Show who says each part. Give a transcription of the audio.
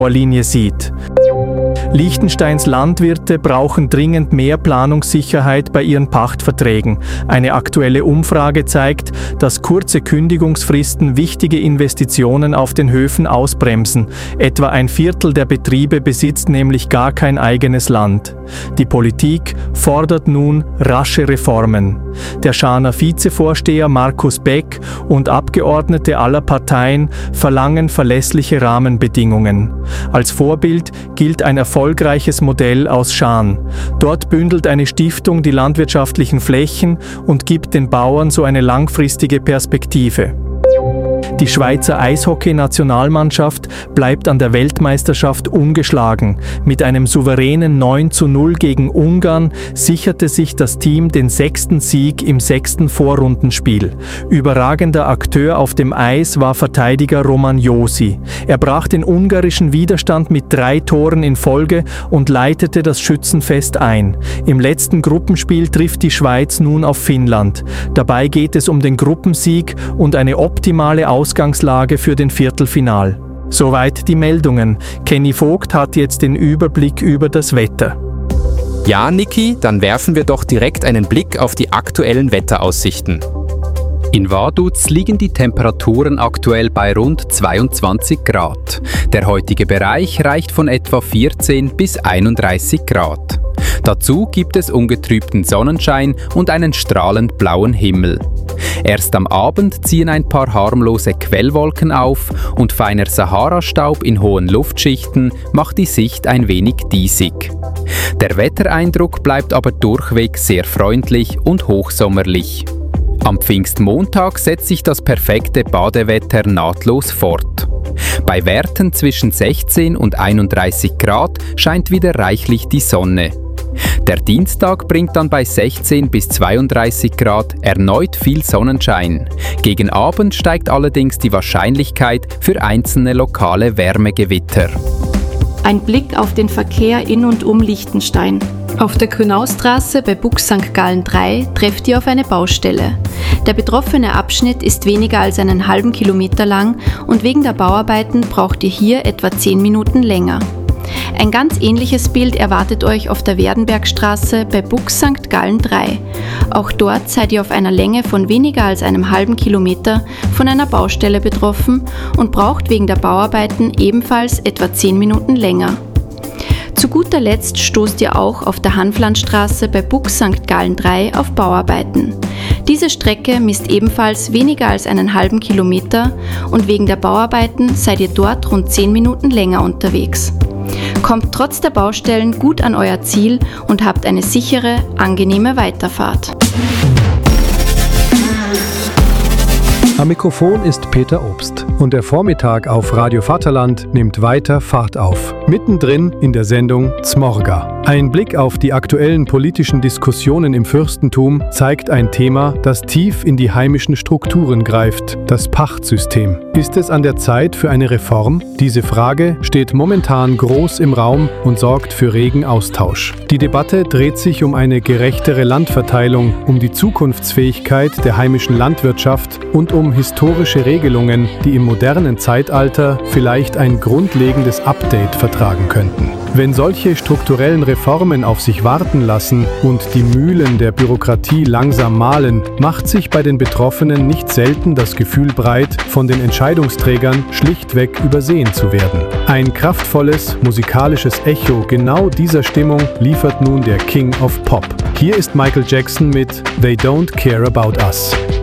Speaker 1: Linie sieht. Liechtensteins Landwirte brauchen dringend mehr Planungssicherheit bei ihren Pachtverträgen. Eine aktuelle Umfrage zeigt, dass kurze Kündigungsfristen wichtige Investitionen auf den Höfen ausbremsen. Etwa ein Viertel der Betriebe besitzt nämlich gar kein eigenes Land. Die Politik fordert nun rasche Reformen. Der Scharner Vizevorsteher Markus Beck und Abgeordnete aller Parteien verlangen verlässliche Rahmenbedingungen. Als Vorbild gilt ein erfolgreiches Modell aus Scharn. Dort bündelt eine Stiftung die landwirtschaftlichen Flächen und gibt den Bauern so eine langfristige Perspektive. Die Schweizer Eishockey-Nationalmannschaft bleibt an der Weltmeisterschaft ungeschlagen. Mit einem souveränen 9:0 gegen Ungarn sicherte sich das Team den 6. Sieg im 6. Vorrundenspiel. Überragender Akteur auf dem Eis war Verteidiger Roman Josi. Er brach den ungarischen Widerstand mit 3 Toren in Folge und leitete das Schützenfest ein. Im letzten Gruppenspiel trifft die Schweiz nun auf Finnland. Dabei geht es um den Gruppensieg und eine optimale Ausgangslage für den Viertelfinal. Soweit die Meldungen. Kenny Vogt hat jetzt den Überblick über das Wetter.
Speaker 2: Ja, Niki, dann werfen wir doch direkt einen Blick auf die aktuellen Wetteraussichten. In Vaduz liegen die Temperaturen aktuell bei rund 22 Grad. Der heutige Bereich reicht von etwa 14 bis 31 Grad. Dazu gibt es ungetrübten Sonnenschein und einen strahlend blauen Himmel. Erst am Abend ziehen ein paar harmlose Quellwolken auf und feiner Sahara-Staub in hohen Luftschichten macht die Sicht ein wenig diesig. Der Wettereindruck bleibt aber durchweg sehr freundlich und hochsommerlich. Am Pfingstmontag setzt sich das perfekte Badewetter nahtlos fort. Bei Werten zwischen 16 und 31 Grad scheint wieder reichlich die Sonne. Der Dienstag bringt dann bei 16 bis 32 Grad erneut viel Sonnenschein. Gegen Abend steigt allerdings die Wahrscheinlichkeit für einzelne lokale Wärmegewitter.
Speaker 3: Ein Blick auf den Verkehr in und um Liechtenstein. Auf der Grünaustraße bei Bux St. Gallen 3 trefft ihr auf eine Baustelle. Der betroffene Abschnitt ist weniger als einen halben Kilometer lang und wegen der Bauarbeiten braucht ihr hier etwa 10 Minuten länger. Ein ganz ähnliches Bild erwartet euch auf der Werdenbergstraße bei Bux St. Gallen 3. Auch dort seid ihr auf einer Länge von weniger als einem halben Kilometer von einer Baustelle betroffen und braucht wegen der Bauarbeiten ebenfalls etwa 10 Minuten länger. Zu guter Letzt stoßt ihr auch auf der Hanflandstraße bei Bux St. Gallen 3 auf Bauarbeiten. Diese Strecke misst ebenfalls weniger als einen halben Kilometer und wegen der Bauarbeiten seid ihr dort rund 10 Minuten länger unterwegs. Kommt trotz der Baustellen gut an euer Ziel und habt eine sichere, angenehme Weiterfahrt.
Speaker 4: Am Mikrofon ist Peter Obst und der Vormittag auf Radio Vaterland nimmt weiter Fahrt auf. Mittendrin in der Sendung Zmorga. Ein Blick auf die aktuellen politischen Diskussionen im Fürstentum zeigt ein Thema, das tief in die heimischen Strukturen greift, das Pachtsystem. Ist es an der Zeit für eine Reform? Diese Frage steht momentan groß im Raum und sorgt für regen Austausch. Die Debatte dreht sich um eine gerechtere Landverteilung, um die Zukunftsfähigkeit der heimischen Landwirtschaft und um historische Regelungen, die im modernen Zeitalter vielleicht ein grundlegendes Update vertragen könnten. Wenn solche strukturellen Reformen auf sich warten lassen und die Mühlen der Bürokratie langsam mahlen, macht sich bei den Betroffenen nicht selten das Gefühl breit, von den Entscheidungsträgern schlichtweg übersehen zu werden. Ein kraftvolles, musikalisches Echo genau dieser Stimmung liefert nun der King of Pop. Hier ist Michael Jackson mit They Don't Care About Us.